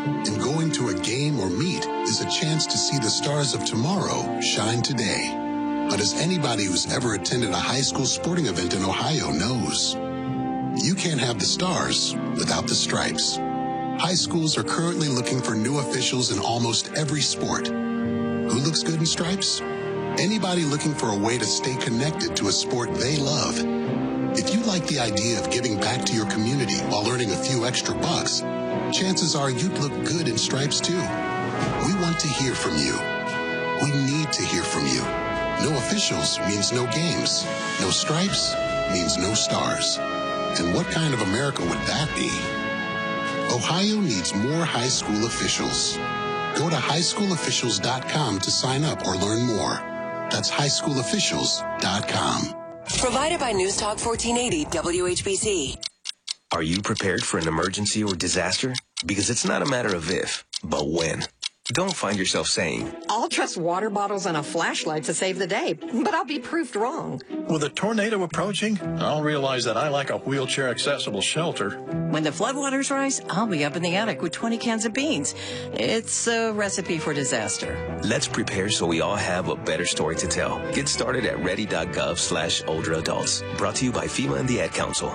And going to a game or meet is a chance to see the stars of tomorrow shine today. But as anybody who's ever attended a high school sporting event in Ohio knows, you can't have the stars without the stripes. High schools are currently looking for new officials in almost every sport. Who looks good in stripes? Anybody looking for a way to stay connected to a sport they love. If you like the idea of giving back to your community while earning a few extra bucks, chances are you'd look good in stripes too. We want to hear from you. We need to hear from you. No officials means no games. No stripes means no stars. And what kind of America would that be? Ohio needs more high school officials. Go to highschoolofficials.com to sign up or learn more. That's highschoolofficials.com. Provided by News Talk 1480 WHBC. Are you prepared for an emergency or disaster? Because it's not a matter of if, but when. Don't find yourself saying, I'll trust water bottles and a flashlight to save the day, but I'll be proved wrong. With a tornado approaching, I'll realize that I lack a wheelchair-accessible shelter. When the floodwaters rise, I'll be up in the attic with 20 cans of beans. It's a recipe for disaster. let's prepare so we all have a better story to tell. Get started at ready.gov/older adults. Brought to you by FEMA and the Ad Council.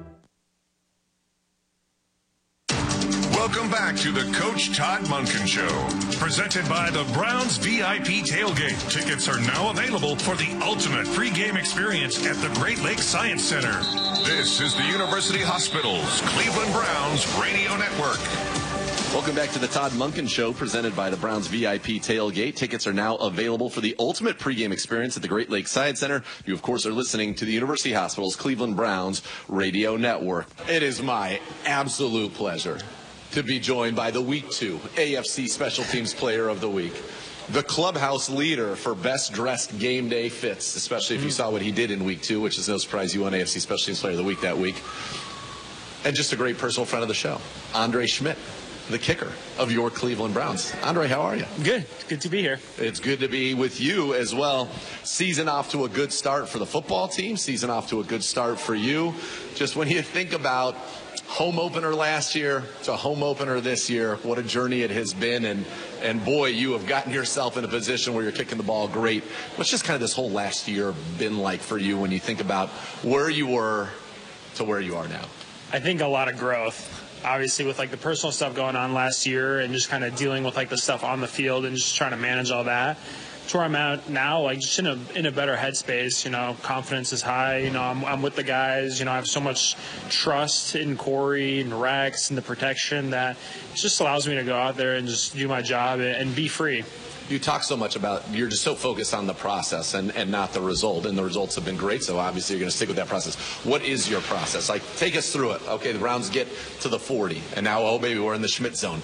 Welcome back to the Coach Todd Monken Show, presented by the Browns VIP Tailgate. Tickets are now available for the ultimate pregame experience at the Great Lakes Science Center. This is the University Hospitals Cleveland Browns Radio Network. Welcome back to the Todd Monken Show, presented by the Browns VIP Tailgate. Tickets are now available for the ultimate pregame experience at the Great Lakes Science Center. You, of course, are listening to the University Hospitals Cleveland Browns Radio Network. It is my absolute pleasure to be joined by the Week 2 AFC Special Teams Player of the Week, the clubhouse leader for best dressed game day fits, especially if you saw what he did in Week 2, which is no surprise you won AFC Special Teams Player of the Week that week, and just a great personal friend of the show, Andre Schmidt, the kicker of your Cleveland Browns. Andre, how are you? Good. Good to be here. It's good to be with you as well. Season off to a good start for the football team. Season off to a good start for you. Just when you think about home opener last year to home opener this year, what a journey it has been. And boy, you have gotten yourself in a position where you're kicking the ball great. What's just kind of this whole last year been like for you when you think about where you were to where you are now? I think a lot of growth. Obviously, with like the personal stuff going on last year and just kind of dealing with like the stuff on the field and just trying to manage all that. To where I'm at now, like just in a better headspace, you know, confidence is high. You know, I'm with the guys. You know, I have so much trust in Corey and Rex and the protection that it just allows me to go out there and just do my job and be free. You talk so much about you're just so focused on the process and not the result, and the results have been great, so obviously you're going to stick with that process. What is your process? Like, take us through it. Okay, the Browns get to the 40, and now, oh, baby, we're in the Schmidt zone.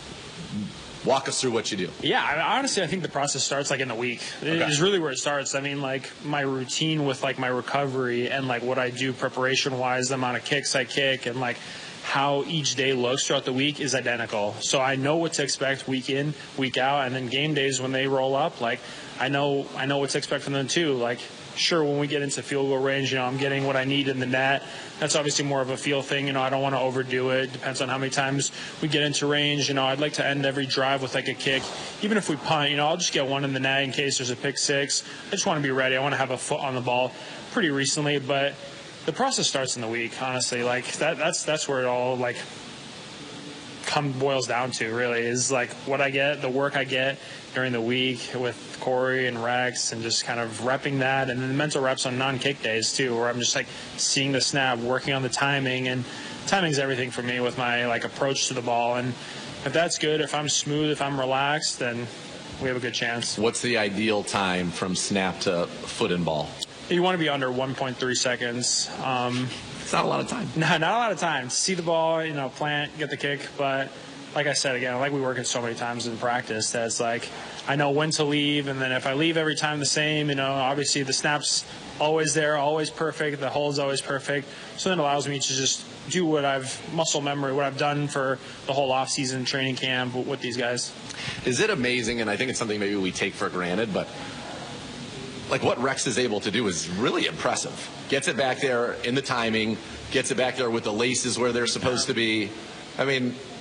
Walk us through what you do. Yeah, honestly, I think the process starts like in the week. It is really where it starts. I mean, like my routine with like my recovery and like what I do preparation-wise, the amount of kicks I kick, and like how each day looks throughout the week is identical. So I know what to expect week in, week out, and then game days when they roll up, like I know what to expect from them too. Like, sure, when we get into field goal range, you know, I'm getting what I need in the net. That's obviously more of a feel thing. You know, I don't want to overdo it. Depends on how many times we get into range. You know, I'd like to end every drive with like a kick. Even if we punt, you know, I'll just get one in the net in case there's a pick six. I just want to be ready. I want to have a foot on the ball pretty recently, but the process starts in the week, honestly. Like that's where it all like boils down to, really, is like what I get, the work I get during the week with Corey and Rex, and just kind of repping that, and then the mental reps on non-kick days too, where I'm just like seeing the snap, working on the timing, and timing's everything for me with my like approach to the ball. And if that's good, if I'm smooth, if I'm relaxed, then we have a good chance. What's the ideal time from snap to foot and ball? You want to be under 1.3 seconds. It's not a lot of time. No, not a lot of time. See the ball, you know, plant, get the kick. But like I said, again, like we work it so many times in practice, that it's like I know when to leave. And then if I leave every time the same, you know, obviously the snap's always there, always perfect. The hole's always perfect. So that allows me to just do what muscle memory, what I've done for the whole offseason training camp with these guys. Is it amazing, and I think it's something maybe we take for granted, but like what Rex is able to do is really impressive. Gets it back there in the timing, gets it back there with the laces where they're supposed to be. I mean,